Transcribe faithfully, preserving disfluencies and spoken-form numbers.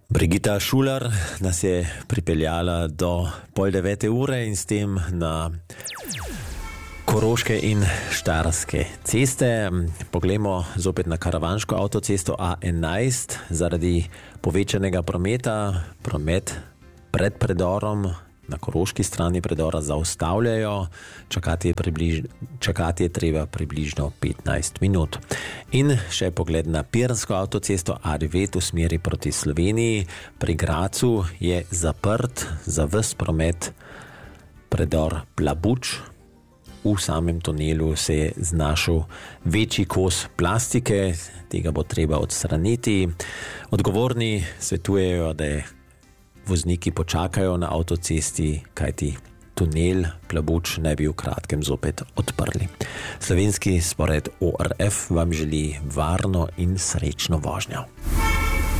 Brigita Šuler nas je pripeljala do pol devete ure in s tem na Koroške in Štajerske ceste. Poglejmo zopet na karavanško avtocesto A enajst. Zaradi povečanega prometa, promet pred predorom na koroški strani predora zaustavljajo. Čakati je, približ, čakati je treba približno petnajst minut. In še pogled na piransko avtocesto A devet v smeri proti Sloveniji. Pri Gracu je zaprt za ves promet predor Plabuč. V samem tunelu se je znašel večji kos plastike, tega bo treba odstraniti. Odgovorni svetujejo, da vozniki počakajo na avtocesti, kajti tunel Plabuč naj bi v kratkem zopet odprli. Slovenski spored O R F vam želi varno in srečno vožnjo.